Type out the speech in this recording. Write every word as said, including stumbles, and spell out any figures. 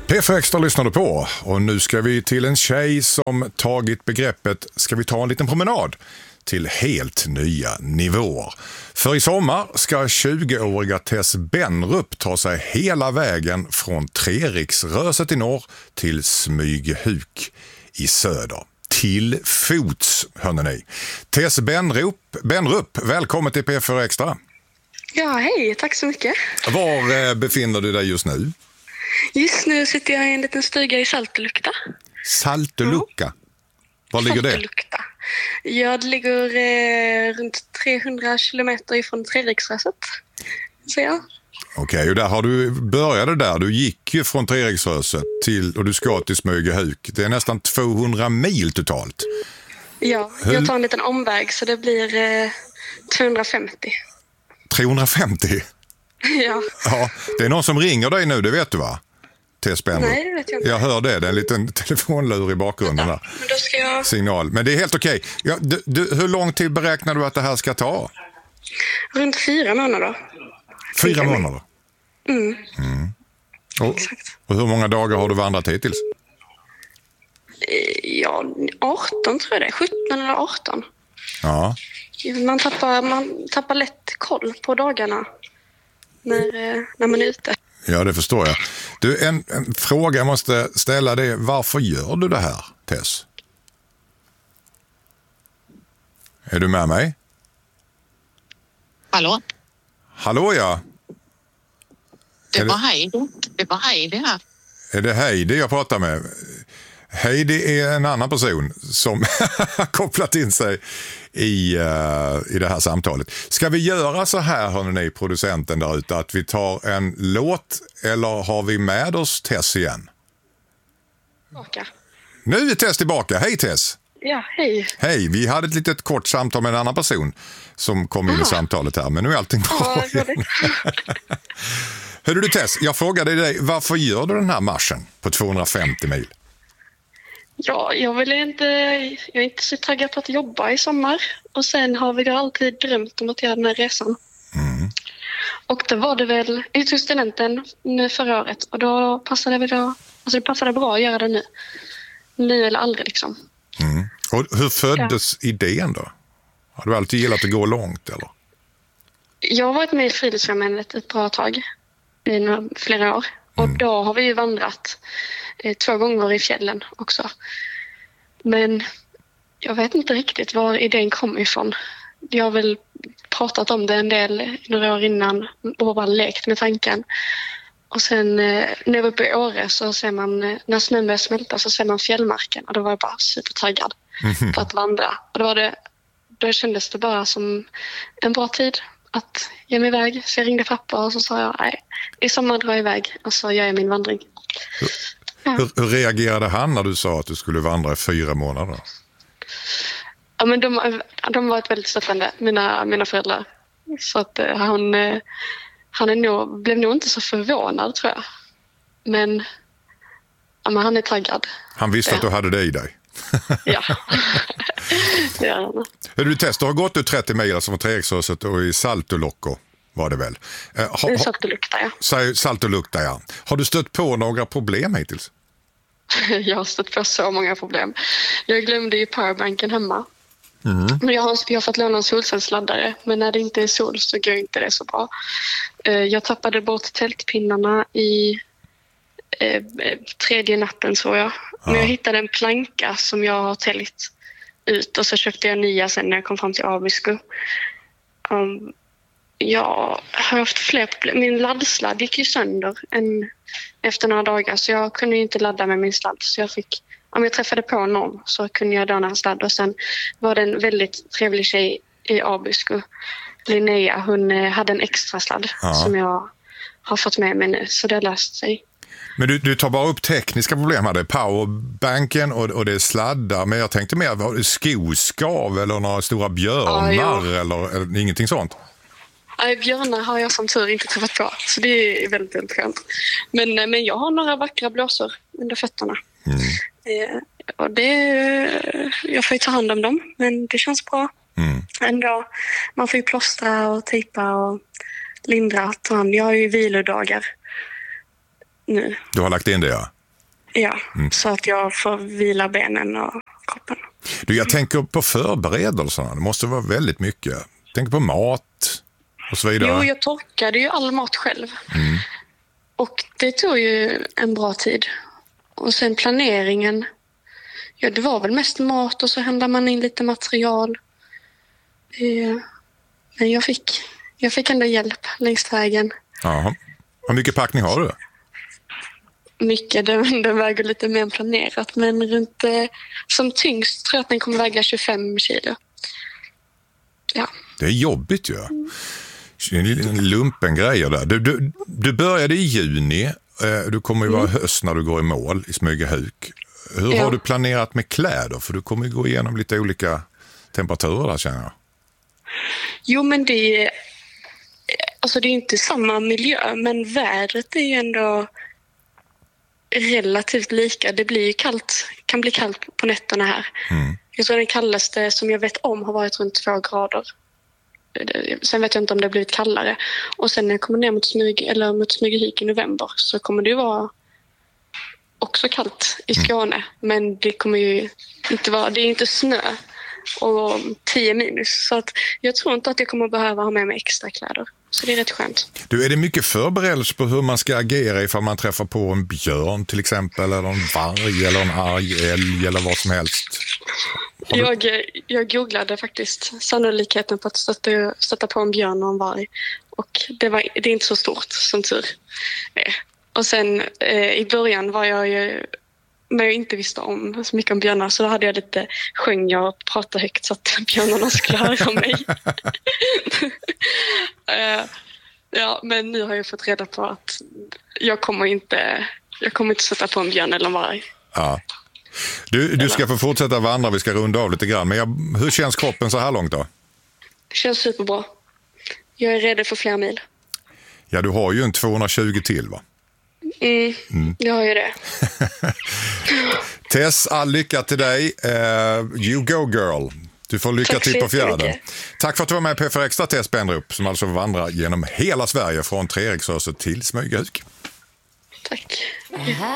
P fyra Extra lyssnar du på och nu ska vi till en tjej som tagit begreppet ska vi ta en liten promenad till helt nya nivåer. För i sommar ska tjugoåriga Tess Benrup ta sig hela vägen från Treriksröset i norr till Smygehuk i söder. Till fots, hörde ni. Tess Benrup, Benrup, välkommen till P fyra Extra. Ja, hej. Tack så mycket. Var befinner du dig just nu? Just nu sitter jag i en liten stuga i Saltolukta. Saltolukta? Mm. Var ligger det? Saltolukta. Ja, det ligger eh, runt trehundra kilometer ifrån Treriksröset. Så ja. Okej, okay, och där har du började där. Du gick ju från Treriksröset till och du ska till Smygehuk. Det är nästan tvåhundra mil totalt. Ja, Hur... jag tar en liten omväg så det blir eh, tvåhundrafemtio. trehundrafemtio? Ja. Ja. Det är någon som ringer dig nu, det vet du va? Tess Benrup. Nej, det vet jag inte. Jag hör det, det är en liten telefonlur i bakgrunden där. Men då ska jag... Signal, men det är helt okej. Ja, du, du, hur lång tid beräknar du att det här ska ta? Runt fyra månader. Fyra månader? Mm. mm. Och, Exakt. Och hur många dagar har du vandrat hittills? Ja, arton tror jag det är. sjutton eller arton. Ja. Man tappar, man tappar lätt koll på dagarna när, när man är ute. Ja, det förstår jag. Du, en, en fråga jag måste ställa dig. Varför gör du det här, Tess? Är du med mig? Hallå? Hallå, ja. Det var Heidi. Det var Heidi här. Är det Heidi jag pratar med? Heidi är en annan person som har kopplat in sig i, uh, i det här samtalet. Ska vi göra så här, hörni ni, producenten där ute, att vi tar en låt eller har vi med oss Tess igen? Tillbaka. Nu är Tess tillbaka. Hej Tess! Ja, hej. Hej, vi hade ett litet kort samtal med en annan person som kom in Aha. i samtalet här, men nu är allting bra. Ja, Hörru du Tess, jag frågade dig, varför gör du den här marschen på tvåhundrafemtio mil? Ja, jag vill inte, jag är inte så taggad på att jobba i sommar. Och sen har vi alltid drömt om att göra den här resan. Mm. Och då var det väl, jag tog studenten förra året och då passade det, då, alltså det passade bra att göra det nu. Nu eller aldrig liksom. Mm. Och hur föddes ja. idén då? Har du alltid gillat att gå långt eller? Jag har varit med i Friluftsfrämjandet ett bra tag, i några, flera år. Mm. Och då har vi ju vandrat eh, två gånger i fjällen också. Men jag vet inte riktigt var idén kom ifrån. Jag har väl pratat om det en del några år innan och bara lekt med tanken. Och sen eh, när jag var uppe i Åre så ser man, eh, när snön börjar smälta så ser man fjällmarken. Och då var jag bara supertaggad mm. på att vandra. Och då, var det, då kändes det bara som en bra tid att ge mig iväg. Så jag ringde pappa och så sa jag, nej, i sommar drar jag iväg och så gör jag min vandring. Hur, ja. hur, hur reagerade han när du sa att du skulle vandra i fyra månader? Ja, men de, de var ett väldigt stöttande, mina, mina föräldrar. Så att uh, han, uh, han är nog, blev nog inte så förvånad tror jag. Men, ja, men han är taggad. Han visste ja. att du hade det i dig. Ja. Ja. Du Tess, du har gått ut trettio mil alltså från Treriksröset och i Saltolukta var det väl? Eh, ha, ha, Saltolukta, ja. Saltolukta, ja. Har du stött på några problem hittills? Jag har stött på så många problem. Jag glömde ju powerbanken hemma. Mm. Jag, har, jag har fått låna en solcellsladdare, men när det inte är sol så går inte det så bra. Eh, jag tappade bort tältpinnarna i eh, tredje natten tror jag. Men jag hittade en planka som jag har täljt ut och så köpte jag nya sen när jag kom fram till Abisko. Um, jag har haft fler problem. Min laddsladd gick ju sönder en, efter några dagar så jag kunde inte ladda med min sladd. Så jag fick, om jag träffade på någon så kunde jag döna en sladd. Och sen var det en väldigt trevlig tjej i Abisko, Linnea. Hon hade en extra sladd ja. som jag har fått med mig nu. Så det har löst sig. Men du, du tar bara upp tekniska problem här. Det är powerbanken och, och det är sladdar. Men jag tänkte mer, var det skoskav eller några stora björnar ja, eller, eller ingenting sånt? Nej, björnar har jag som tur inte träffat på. Så det är väldigt, väldigt skönt. Men, men jag har några vackra blåsor under fötterna. Mm. Eh, och det, jag får ju ta hand om dem. Men det känns bra. Mm. Ändå, man får ju plåstra och tejpa och lindra. Jag har ju vilodagar nu. Du har lagt in det, ja? Ja, mm. så att jag får vila benen och kroppen. Du, jag tänker på förberedelserna. Det måste vara väldigt mycket. Jag tänker på mat och så vidare. Jo, jag torkade ju all mat själv. Mm. Och det tog ju en bra tid. Och sen planeringen. Ja, det var väl mest mat och så hämtade man in lite material. Eh, men jag fick, jag fick ändå hjälp längs vägen. Jaha. Hur mycket packning har du? Mycket, den, den väger lite mer än planerat. Men runt, eh, som tyngst tror jag att den kommer väga tjugofem kilo. Ja. Det är jobbigt ju. Ja. En lumpen grejer där. Du, du, du började i juni. Du kommer ju vara mm. höst när du går i mål i Smygehuk. Hur ja. har du planerat med kläder? För du kommer ju gå igenom lite olika temperaturer där, känner jag. Jo, men det är, alltså det är inte samma miljö. Men vädret är ju ändå relativt lika. Det blir ju kallt, kan bli kallt på nätterna här. Mm. Jag tror den kallaste som jag vet om har varit runt två grader. Sen vet jag inte om det har blivit kallare. Och sen när jag kommer ner mot, Smyg, eller mot Smygehuk i november så kommer det ju vara också kallt i Skåne. Mm. Men det kommer ju inte vara, det är inte snö och tio minus. Så att jag tror inte att jag kommer behöva ha med mig extra kläder. Så det är rätt skönt. Du, är det mycket förberedelse på hur man ska agera ifall man träffar på en björn till exempel, eller en varg eller en arg älg eller vad som helst? Du... Jag, jag googlade faktiskt sannolikheten på att stötta, stötta på en björn och en varg. Och det, var, det är inte så stort, som tur. Och sen eh, i början var jag ju, när jag inte visste om så mycket om björnar, så då hade jag lite, sjöng jag och pratade högt så att björnarna skulle höra mig. uh, ja, men nu har jag fått reda på att jag kommer inte, jag kommer inte sätta på en björn eller en varg. Ja. Du, du ska få fortsätta vandra, vi ska runda av lite grann. Men jag, hur känns kroppen så här långt då? Det känns superbra. Jag är redo för fler mil. Ja, du har ju en tvåhundratjugo till, va? Mm, mm. Jag har ju det. Tess, all lycka till dig. Uh, you go girl. Du får lycka Tack till på fjärden. Tack för att du var med på P fyra Extra, Tess Bendrup, som alltså vandrar genom hela Sverige från Treriksröset till Smygehuk. Tack.